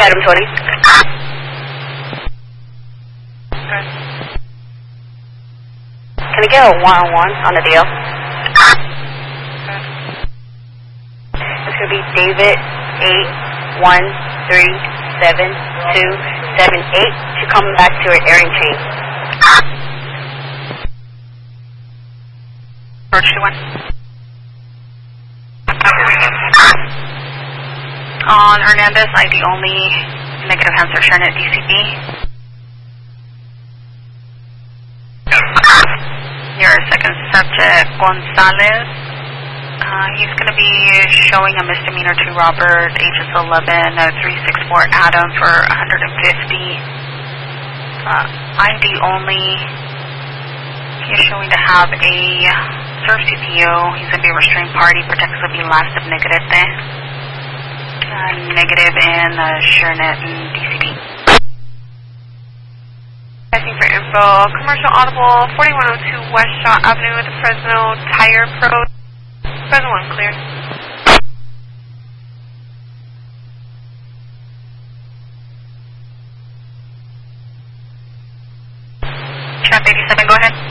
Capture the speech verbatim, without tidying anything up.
Adam twenty. Good. Can I get a one-on-one on the deal? Good. It's going to be David eight one three seven two seven eight to come back to an airing chain. George two one. On Hernandez, I D only, negative answer, sharing at D C B. Your second subject, Gonzalez. Uh, he's going to be showing a misdemeanor to Robert, ages eleven, uh, three six four Adam for one hundred fifty. Uh, I D only. He's showing to have a serve C P U. He's going to be a restrained party, protects will be last of negative there. Uh, negative in uh, ShareNet and D C B. Asking for info, commercial audible, forty-one oh two West Shaw Avenue at the Fresno Tire Pro. Fresno one clear. Trap eighty-seven, go ahead.